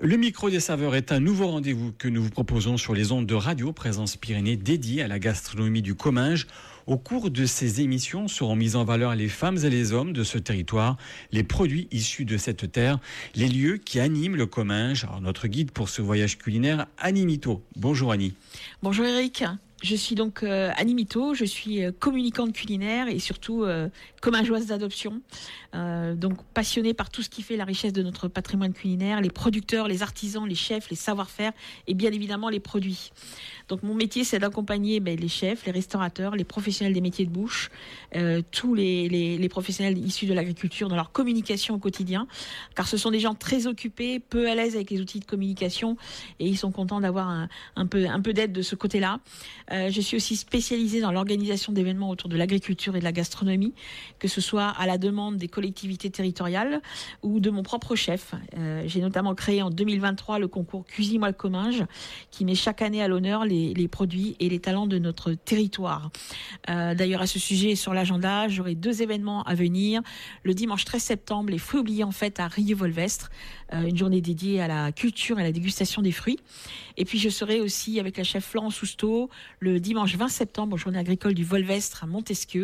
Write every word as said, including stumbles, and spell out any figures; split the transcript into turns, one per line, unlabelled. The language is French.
Le micro des saveurs est un nouveau rendez-vous que nous vous proposons sur les ondes de Radio Présence Pyrénées dédié à la gastronomie du Comminges. Au cours de ces émissions seront mises en valeur les femmes et les hommes de ce territoire, les produits issus de cette terre, les lieux qui animent le Comminges. Alors, notre guide pour ce voyage culinaire, Annie Mito. Bonjour Annie.
Bonjour Eric. Je suis donc euh, Annie Mito, je suis euh, communicante culinaire et surtout euh, commingeoise d'adoption. Euh, donc passionnée par tout ce qui fait la richesse de notre patrimoine culinaire, les producteurs, les artisans, les chefs, les savoir-faire et bien évidemment les produits. Donc mon métier, c'est d'accompagner ben, les chefs, les restaurateurs, les professionnels des métiers de bouche, euh, tous les, les, les professionnels issus de l'agriculture dans leur communication au quotidien, car ce sont des gens très occupés, peu à l'aise avec les outils de communication et ils sont contents d'avoir un, un peu, un peu d'aide de ce côté-là. Euh, je suis aussi spécialisée dans l'organisation d'événements autour de l'agriculture et de la gastronomie, que ce soit à la demande des collectivités territoriales ou de mon propre chef. Euh, j'ai notamment créé en deux mille vingt-trois le concours Cuisine-moi le Comminges, qui met chaque année à l'honneur les, les produits et les talents de notre territoire. Euh, d'ailleurs, à ce sujet, sur l'agenda, j'aurai deux événements à venir. Le dimanche treize septembre, les fruits oubliés en fête à Rieux-Volvestre, euh, une journée dédiée à la culture et à la dégustation des fruits. Et puis, je serai aussi avec la chef Florence Housteau le dimanche vingt septembre aux Journées agricoles du Volvestre à Montesquieu.